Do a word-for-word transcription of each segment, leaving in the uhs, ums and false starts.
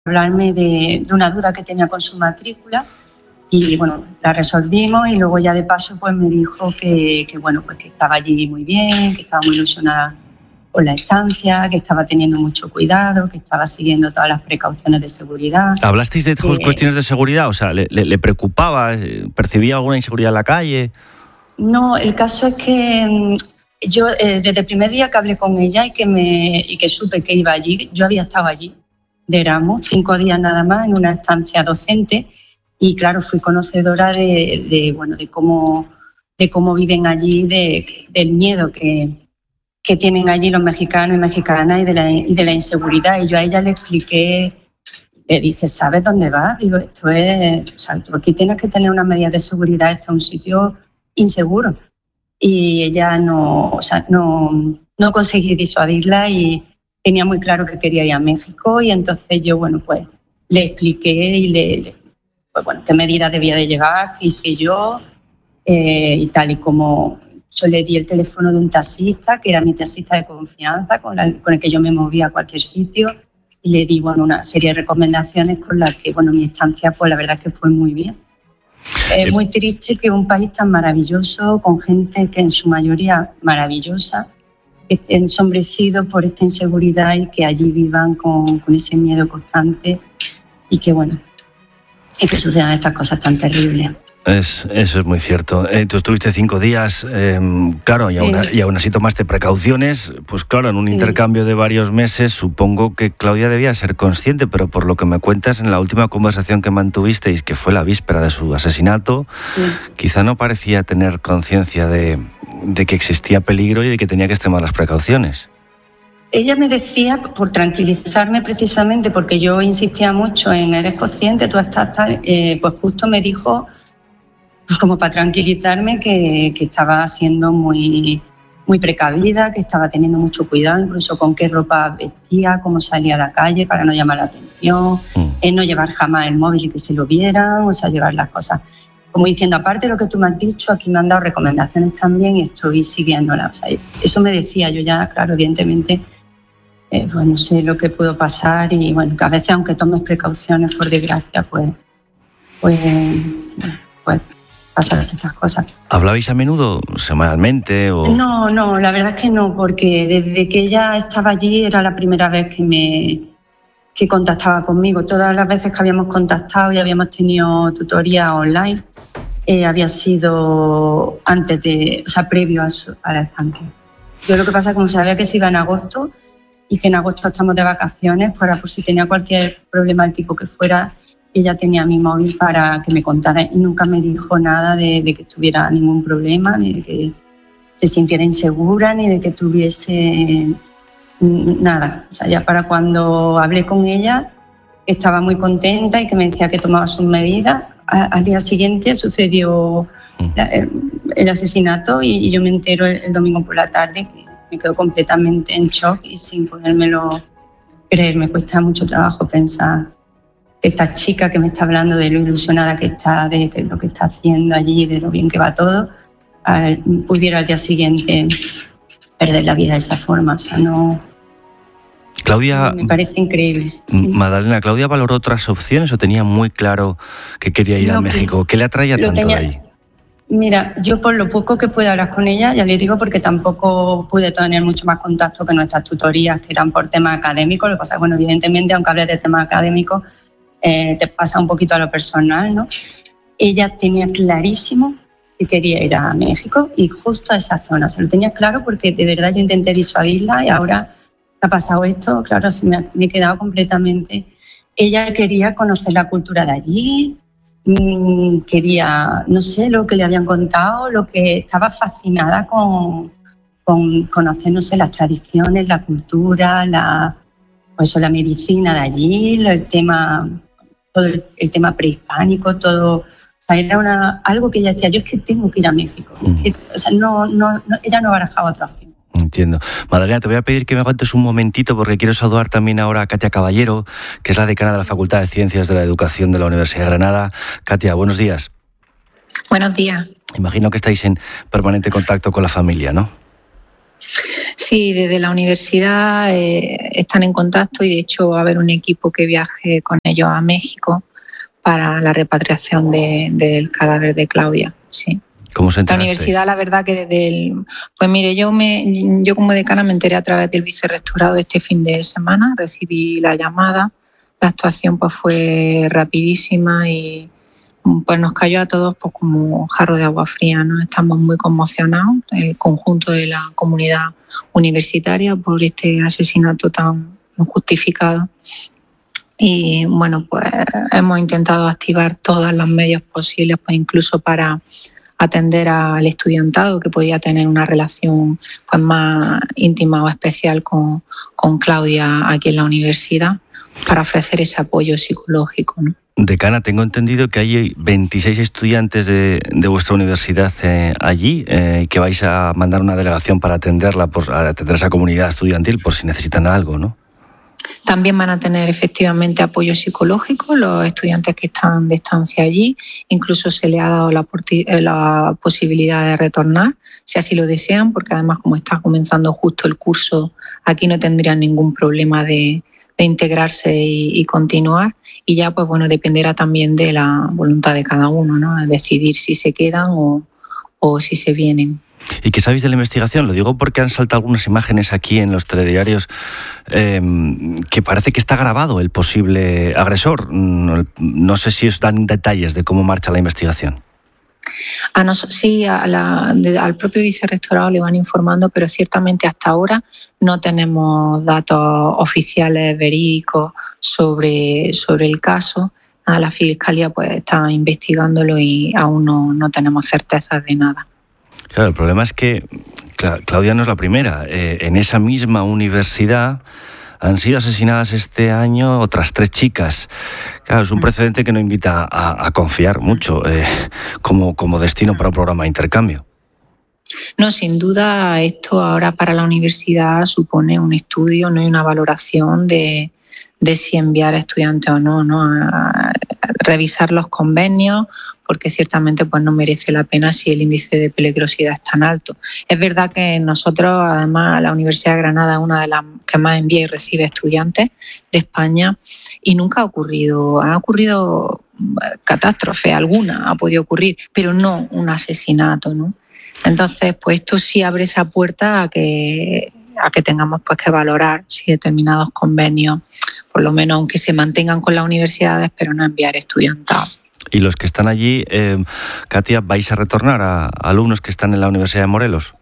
hablarme de, de una duda que tenía con su matrícula y bueno, la resolvimos y luego ya de paso pues me dijo que, que bueno, pues que estaba allí muy bien, que estaba muy ilusionada con la estancia, que estaba teniendo mucho cuidado, que estaba siguiendo todas las precauciones de seguridad. ¿Hablasteis de que, cuestiones de seguridad? O sea, ¿le, le, le preocupaba? ¿Percibía alguna inseguridad en la calle? No, el caso es que yo eh, desde el primer día que hablé con ella y que, me, y que supe que iba allí, yo había estado allí de Erasmus, cinco días nada más en una estancia docente y claro, fui conocedora de, de, bueno, de, cómo, de cómo viven allí, de, del miedo que... que tienen allí los mexicanos y mexicanas y de, la, y de la inseguridad. Y yo a ella le expliqué, le dije, ¿sabes dónde vas? Digo, esto es, o sea, tú aquí tienes que tener unas medidas de seguridad, este es un sitio inseguro. Y ella no, o sea, no, no conseguí disuadirla y tenía muy claro que quería ir a México y entonces yo, bueno, pues le expliqué y le, pues bueno, qué medidas debía de llevar, qué hice yo eh, y tal y como... Yo le di el teléfono de un taxista, que era mi taxista de confianza, con, la, con el que yo me movía a cualquier sitio, y le di bueno, una serie de recomendaciones con las que bueno, mi estancia, pues la verdad es que fue muy bien. Es muy triste que un país tan maravilloso, con gente que en su mayoría maravillosa, esté ensombrecido por esta inseguridad y que allí vivan con, con ese miedo constante y que, bueno, y que sucedan estas cosas tan terribles. Es, eso es muy cierto. Eh, tú estuviste cinco días, eh, claro, y aún, sí. y aún así tomaste precauciones, pues claro, en un sí. intercambio de varios meses, supongo que Claudia debía ser consciente, pero por lo que me cuentas en la última conversación que mantuvisteis, que fue la víspera de su asesinato, sí. quizá no parecía tener conciencia de, de que existía peligro y de que tenía que extremar las precauciones. Ella me decía, por tranquilizarme precisamente, porque yo insistía mucho en eres consciente, tú estás tal, eh, pues justo me dijo... Pues como para tranquilizarme que, que estaba siendo muy, muy precavida, que estaba teniendo mucho cuidado, incluso con qué ropa vestía, cómo salía a la calle para no llamar la atención, mm. eh, no llevar jamás el móvil y que se lo vieran, o sea, llevar las cosas. Como diciendo, aparte de lo que tú me has dicho, aquí me han dado recomendaciones también y estoy siguiéndolas. O sea, eso me decía yo ya, claro, evidentemente, eh, pues no sé lo que pudo pasar y bueno, que a veces aunque tomes precauciones, por desgracia, pues, pues, pues pasar estas cosas. ¿Hablabais a menudo, semanalmente? O... No, no, la verdad es que no, porque desde que ella estaba allí era la primera vez que me que contactaba conmigo. Todas las veces que habíamos contactado y habíamos tenido tutoría online, eh, había sido antes de, o sea, previo a, su, a la estancia. Yo lo que pasa es que como sabía que se iba en agosto y que en agosto estamos de vacaciones, para por si tenía cualquier problema del tipo que fuera, ella tenía mi móvil para que me contara y nunca me dijo nada de, de que tuviera ningún problema, ni de que se sintiera insegura, ni de que tuviese nada. O sea, ya para cuando hablé con ella estaba muy contenta y que me decía que tomaba sus medidas. Al día siguiente sucedió el, el asesinato y, y yo me entero el, el domingo por la tarde que me quedo completamente en shock y sin podérmelo creer. Me cuesta mucho trabajo pensar esta chica que me está hablando de lo ilusionada que está, de lo que está haciendo allí, de lo bien que va todo, pudiera al día siguiente perder la vida de esa forma. O sea, no... Claudia... Me parece increíble. Sí. Magdalena, ¿Claudia valoró otras opciones o tenía muy claro que quería ir no, a México? ¿Qué le atraía tanto tenía... de ahí? Mira, yo por lo poco que pude hablar con ella, ya le digo porque tampoco pude tener mucho más contacto que nuestras tutorías, que eran por temas académicos. Lo que pasa es que, bueno, evidentemente, aunque hables de temas académicos, Eh, te pasa un poquito a lo personal, ¿no? Ella tenía clarísimo que quería ir a México y justo a esa zona. Se lo tenía claro porque de verdad yo intenté disuadirla y ahora ha pasado esto, claro, se me, ha, me he quedado completamente... Ella quería conocer la cultura de allí, mmm, quería, no sé, lo que le habían contado, lo que estaba fascinada con, con conocer, no sé, las tradiciones, la cultura, la, pues, la medicina de allí, el tema... todo el, el tema prehispánico, todo, o sea, era una, algo que ella decía, yo es que tengo que ir a México, mm. es que, o sea, no, no, no, ella no barajaba otra opción. Entiendo. Magdalena, te voy a pedir que me aguantes un momentito porque quiero saludar también ahora a Katia Caballero, que es la decana de la Facultad de Ciencias de la Educación de la Universidad de Granada. Katia, buenos días. Buenos días. Imagino que estáis en permanente contacto con la familia, ¿no? Sí, desde la universidad eh, están en contacto y de hecho va a haber un equipo que viaje con ellos a México para la repatriación de, del cadáver de Claudia, sí. ¿Cómo se enteraste? La universidad, la verdad que desde el... Pues mire, yo me yo como decana me enteré a través del vicerrectorado este fin de semana, recibí la llamada, la actuación pues fue rapidísima y pues nos cayó a todos pues como jarro de agua fría, ¿no? Estamos muy conmocionados, el conjunto de la comunidad universitaria, por este asesinato tan injustificado. Y bueno, pues hemos intentado activar todos los medios posibles, pues incluso para atender al estudiantado que podía tener una relación pues más íntima o especial con, con Claudia aquí en la universidad, para ofrecer ese apoyo psicológico, ¿no? Decana, tengo entendido que hay veintiséis estudiantes de, de vuestra universidad eh, allí, eh, que vais a mandar una delegación para atenderla, por, a atender a esa comunidad estudiantil por si necesitan algo, ¿no? También van a tener efectivamente apoyo psicológico los estudiantes que están de estancia allí. Incluso se les ha dado la, la posibilidad de retornar, si así lo desean, porque además como está comenzando justo el curso, aquí no tendrían ningún problema de, de integrarse y, y continuar. Y ya, pues bueno, dependerá también de la voluntad de cada uno, ¿no? Decidir si se quedan o, o si se vienen. ¿Y qué sabéis de la investigación? Lo digo porque han saltado algunas imágenes aquí en los telediarios eh, que parece que está grabado el posible agresor. No, no sé si os dan detalles de cómo marcha la investigación. A nos, sí, a la, de, al propio vicerrectorado le van informando, pero ciertamente hasta ahora no tenemos datos oficiales verídicos sobre, sobre el caso. Nada, la Fiscalía pues está investigándolo y aún no, no tenemos certezas de nada. Claro, el problema es que Claudia no es la primera. Eh, en esa misma universidad han sido asesinadas este año otras tres chicas. Claro, es un precedente que no invita a, a confiar mucho eh, como, como destino para un programa de intercambio. No, sin duda esto ahora para la universidad supone un estudio, no hay una valoración de, de si enviar a estudiantes o no, ¿no? A, a revisar los convenios, porque ciertamente pues no merece la pena si el índice de peligrosidad es tan alto. Es verdad que nosotros, además, la Universidad de Granada es una de las que más envía y recibe estudiantes de España y nunca ha ocurrido, ha ocurrido catástrofe alguna, ha podido ocurrir, pero no un asesinato, ¿no? Entonces, pues esto sí abre esa puerta a que, a que tengamos pues que valorar si determinados convenios, por lo menos aunque se mantengan con las universidades, pero no enviar estudiantado. Y los que están allí, eh, Katia, ¿vais a retornar a, a alumnos que están en la Universidad de Morelos?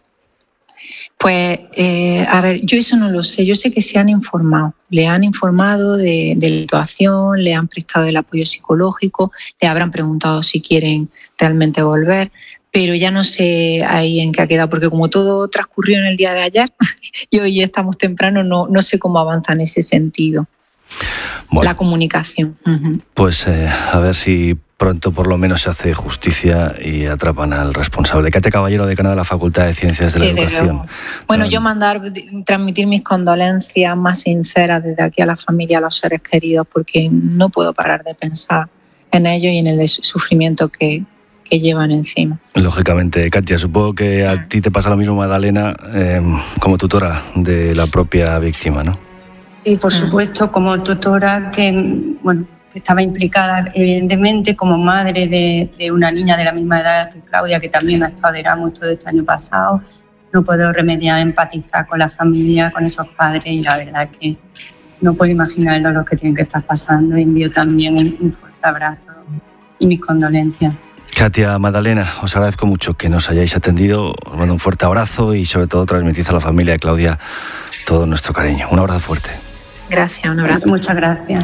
Pues, eh, a ver, yo eso no lo sé. Yo sé que se han informado. Le han informado de, de la situación, le han prestado el apoyo psicológico, le habrán preguntado si quieren realmente volver, pero ya no sé ahí en qué ha quedado, porque como todo transcurrió en el día de ayer y hoy estamos temprano, no, no sé cómo avanza en ese sentido. Bueno, la comunicación. Uh-huh. Pues eh, a ver si pronto por lo menos se hace justicia y atrapan al responsable. Katia Caballero, decana de la Facultad de Ciencias de la desde Educación. Luego. Bueno, yo mandar, transmitir mis condolencias más sinceras desde aquí a la familia, a los seres queridos, porque no puedo parar de pensar en ellos y en el sufrimiento que, que llevan encima. Lógicamente, Katia, supongo que a ti te pasa lo mismo, Magdalena, eh, como tutora de la propia víctima, ¿no? Sí, por supuesto, como tutora que, bueno, que estaba implicada evidentemente, como madre de, de una niña de la misma edad que Claudia, que también ha estado de Erasmus todo este año pasado, no puedo remediar empatizar con la familia, con esos padres, y la verdad que no puedo imaginar el dolor que tienen que estar pasando. Envío también un, un fuerte abrazo y mis condolencias. Katia, Magdalena, os agradezco mucho que nos hayáis atendido, os mando un fuerte abrazo y sobre todo transmitís a la familia de Claudia todo nuestro cariño. Un abrazo fuerte. Gracias, un abrazo. Muchas gracias.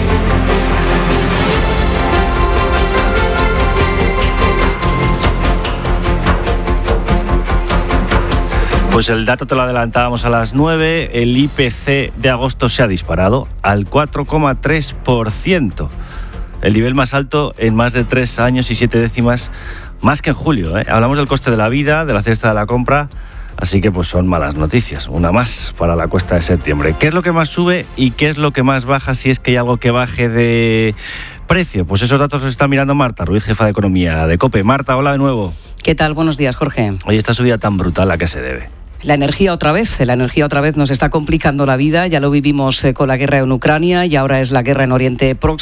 Pues el dato te lo adelantábamos a las nueve, el I P C de agosto se ha disparado al cuatro coma tres por ciento, el nivel más alto en más de tres años y siete décimas, más que en julio, ¿eh? Hablamos del coste de la vida, de la cesta de la compra. Así que pues son malas noticias, una más para la cuesta de septiembre. ¿Qué es lo que más sube y qué es lo que más baja, si es que hay algo que baje de precio? Pues esos datos los está mirando Marta Ruiz, jefa de economía de COPE. Marta, hola de nuevo. ¿Qué tal? Buenos días, Jorge. Oye, esta subida tan brutal, ¿a qué se debe? La energía otra vez, la energía otra vez nos está complicando la vida, ya lo vivimos con la guerra en Ucrania y ahora es la guerra en Oriente Próximo.